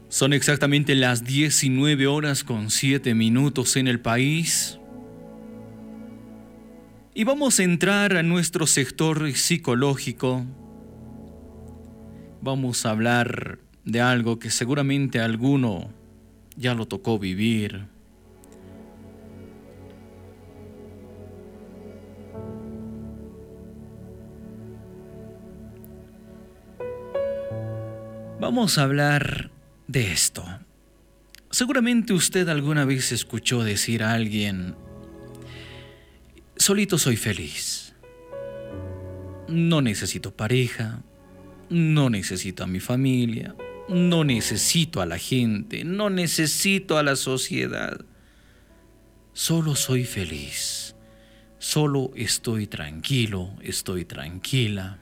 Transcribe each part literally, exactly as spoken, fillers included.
Son exactamente las diecinueve horas con siete minutos en el país. Y vamos a entrar a nuestro sector psicológico. Vamos a hablar de algo que seguramente alguno ya lo tocó vivir. Vamos a hablar de esto. Seguramente usted alguna vez escuchó decir a alguien: solito soy feliz. No necesito pareja, no necesito a mi familia, no necesito a la gente, no necesito a la sociedad. Solo soy feliz. Solo estoy tranquilo, estoy tranquila.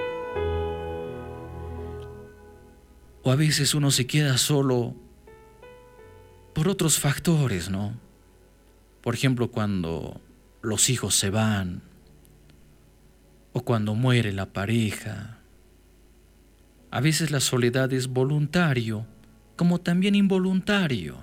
O a veces uno se queda solo por otros factores, ¿no? Por ejemplo, cuando los hijos se van, o cuando muere la pareja. A veces la soledad es voluntario, como también involuntario.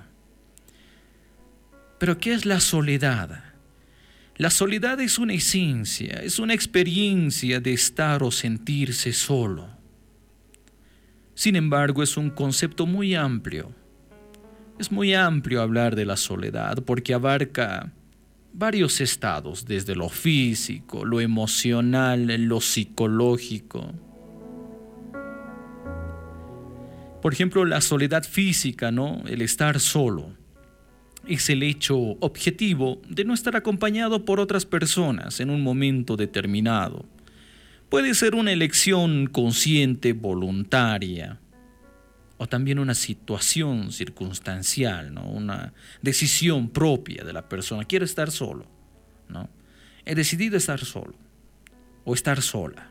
Pero ¿qué es la soledad? La soledad es una esencia, es una experiencia de estar o sentirse solo. Sin embargo, es un concepto muy amplio. Es muy amplio hablar de la soledad porque abarca varios estados, desde lo físico, lo emocional, lo psicológico. Por ejemplo, la soledad física, ¿no? El estar solo, es el hecho objetivo de no estar acompañado por otras personas en un momento determinado. Puede ser una elección consciente, voluntaria, o también una situación circunstancial, ¿no? Una decisión propia de la persona. Quiero estar solo, ¿no? He decidido estar solo o estar sola.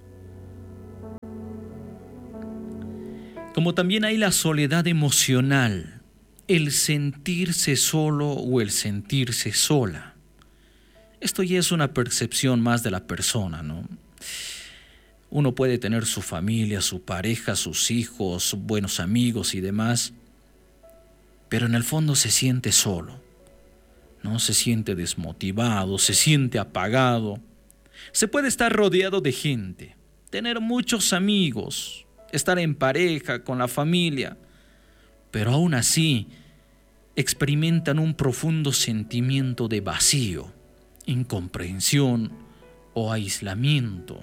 Como también hay la soledad emocional, el sentirse solo o el sentirse sola. Esto ya es una percepción más de la persona, ¿no? Uno puede tener su familia, su pareja, sus hijos, buenos amigos y demás, pero en el fondo se siente solo, ¿no? Se siente desmotivado, se siente apagado. Se puede estar rodeado de gente, tener muchos amigos, estar en pareja, con la familia, pero aún así experimentan un profundo sentimiento de vacío, incomprensión o aislamiento.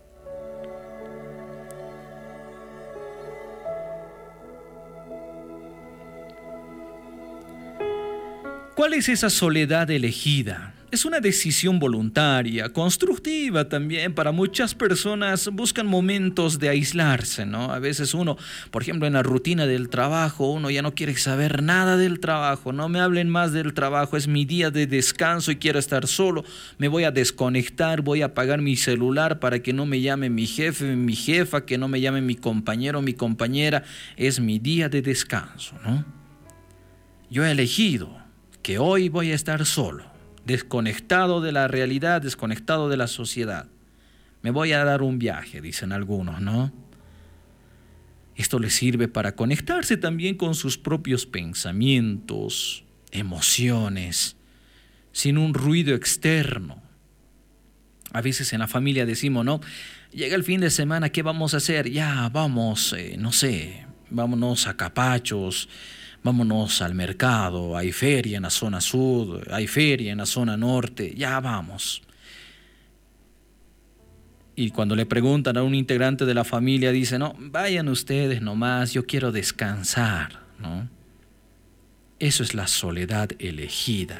¿Cuál es esa soledad elegida? Es una decisión voluntaria, constructiva también. Para muchas personas buscan momentos de aislarse, ¿no? A veces uno, por ejemplo, en la rutina del trabajo, uno ya no quiere saber nada del trabajo. No me hablen más del trabajo, es mi día de descanso y quiero estar solo. Me voy a desconectar, voy a apagar mi celular para que no me llame mi jefe, mi jefa, que no me llame mi compañero, mi compañera. Es mi día de descanso, ¿no? Yo he elegido que hoy voy a estar solo, desconectado de la realidad, desconectado de la sociedad. Me voy a dar un viaje, dicen algunos, ¿no? Esto les sirve para conectarse también con sus propios pensamientos, emociones, sin un ruido externo. A veces en la familia decimos, ¿no? Llega el fin de semana, ¿qué vamos a hacer? Ya, vamos, eh, no sé, vámonos a Capachos, vámonos al mercado, hay feria en la zona sur, hay feria en la zona norte, ya vamos. Y cuando le preguntan a un integrante de la familia, dice, no, vayan ustedes nomás, yo quiero descansar, ¿no? Eso es la soledad elegida.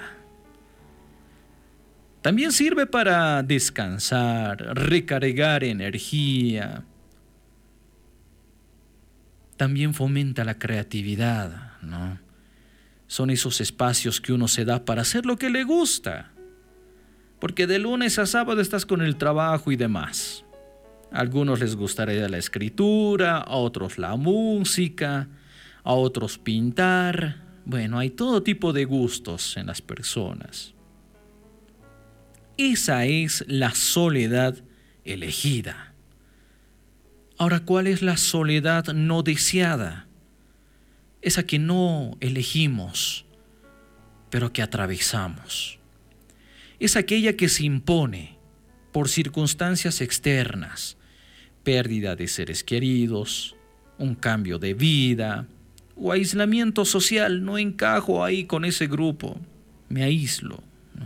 También sirve para descansar, recargar energía. También fomenta la creatividad, ¿no? Son esos espacios que uno se da para hacer lo que le gusta. Porque de lunes a sábado estás con el trabajo y demás. A algunos les gustaría la escritura, a otros la música, a otros pintar. Bueno, hay todo tipo de gustos en las personas. Esa es la soledad elegida. Ahora, ¿cuál es la soledad no deseada? esa que no elegimos, pero que atravesamos. Es aquella que se impone por circunstancias externas, pérdida de seres queridos, un cambio de vida o aislamiento social. No encajo ahí con ese grupo, me aíslo, ¿no?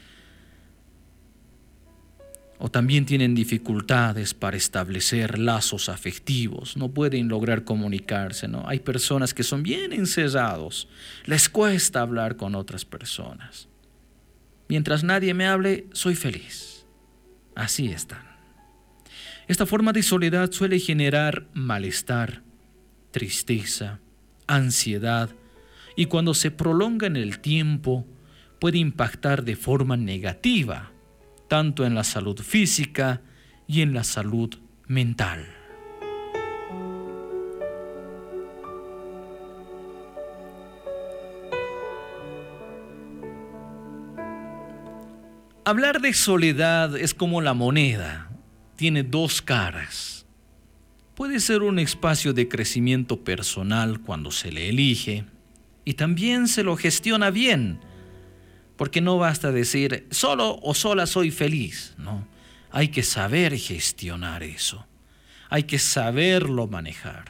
O también tienen dificultades para establecer lazos afectivos, no pueden lograr comunicarse, ¿no? Hay personas que son bien encerrados, les cuesta hablar con otras personas. Mientras nadie me hable, soy feliz. Así están. Esta forma de soledad suele generar malestar, tristeza, ansiedad, y cuando se prolonga en el tiempo, puede impactar de forma negativa, tanto en la salud física y en la salud mental. Hablar de soledad es como la moneda, tiene dos caras. Puede ser un espacio de crecimiento personal cuando se le elige y también se lo gestiona bien, porque no basta decir solo o sola soy feliz, no. Hay que saber gestionar eso, hay que saberlo manejar.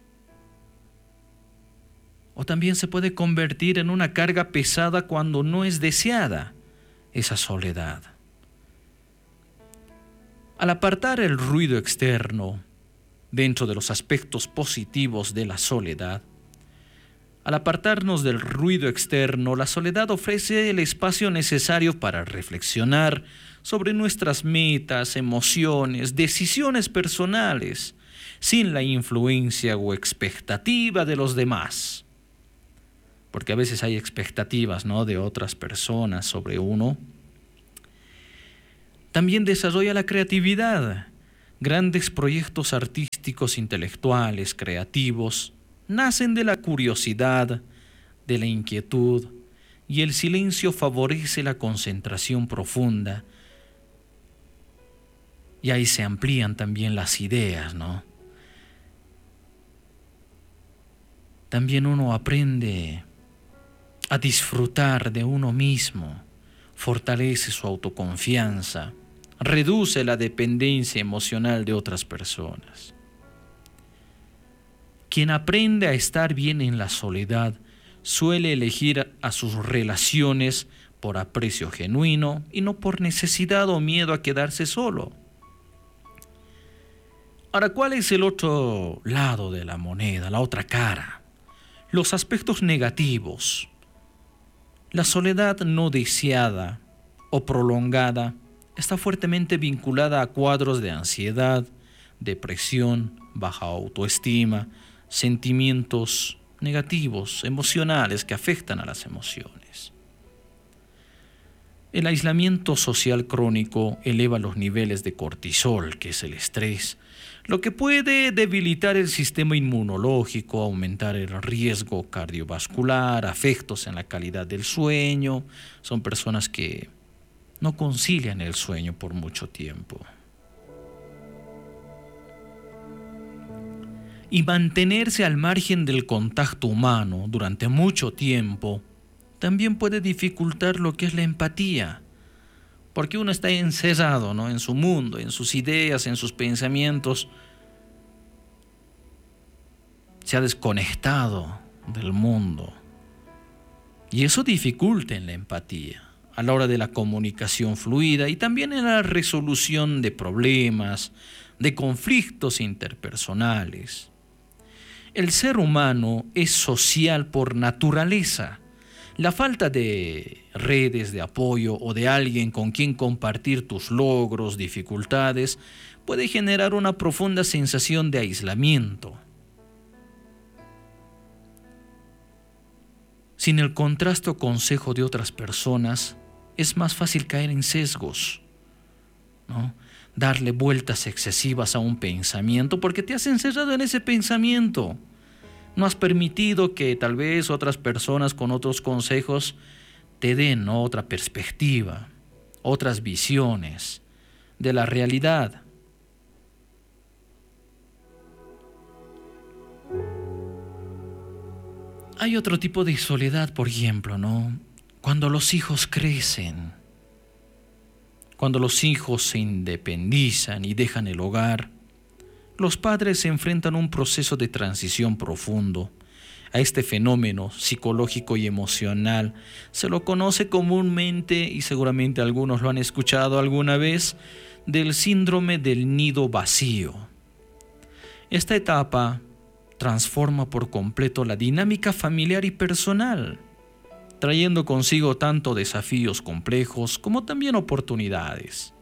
O también se puede convertir en una carga pesada cuando no es deseada esa soledad. Al apartar el ruido externo dentro de los aspectos positivos de la soledad, al apartarnos del ruido externo, la soledad ofrece el espacio necesario para reflexionar sobre nuestras metas, emociones, decisiones personales, sin la influencia o expectativa de los demás. Porque a veces hay expectativas, ¿no?, de otras personas sobre uno. También desarrolla la creatividad. Grandes proyectos artísticos, intelectuales, creativos, nacen de la curiosidad, de la inquietud, y el silencio favorece la concentración profunda. Y ahí se amplían también las ideas, ¿no? También uno aprende a disfrutar de uno mismo, fortalece su autoconfianza, reduce la dependencia emocional de otras personas. Quien aprende a estar bien en la soledad suele elegir a sus relaciones por aprecio genuino y no por necesidad o miedo a quedarse solo. Ahora, ¿cuál es el otro lado de la moneda, la otra cara? Los aspectos negativos. La soledad no deseada o prolongada está fuertemente vinculada a cuadros de ansiedad, depresión, baja autoestima, sentimientos negativos, emocionales que afectan a las emociones. El aislamiento social crónico eleva los niveles de cortisol, que es el estrés, lo que puede debilitar el sistema inmunológico, aumentar el riesgo cardiovascular, afectos en la calidad del sueño. Son personas que no concilian el sueño por mucho tiempo. Y mantenerse al margen del contacto humano durante mucho tiempo también puede dificultar lo que es la empatía, porque uno está encerrado, ¿no?, en su mundo, en sus ideas, en sus pensamientos. Se ha desconectado del mundo y eso dificulta en la empatía, a la hora de la comunicación fluida y también en la resolución de problemas, de conflictos interpersonales. El ser humano es social por naturaleza. La falta de redes de apoyo o de alguien con quien compartir tus logros, dificultades, puede generar una profunda sensación de aislamiento. Sin el contraste o consejo de otras personas, es más fácil caer en sesgos, ¿no? Darle vueltas excesivas a un pensamiento porque te has encerrado en ese pensamiento. No has permitido que tal vez otras personas con otros consejos te den, ¿no?, otra perspectiva, otras visiones de la realidad. Hay otro tipo de soledad, por ejemplo, ¿no? Cuando los hijos crecen, cuando los hijos se independizan y dejan el hogar, los padres se enfrentan a un proceso de transición profundo. A este fenómeno psicológico y emocional se lo conoce comúnmente, y seguramente algunos lo han escuchado alguna vez, del síndrome del nido vacío. Esta etapa transforma por completo la dinámica familiar y personal, trayendo consigo tanto desafíos complejos como también oportunidades.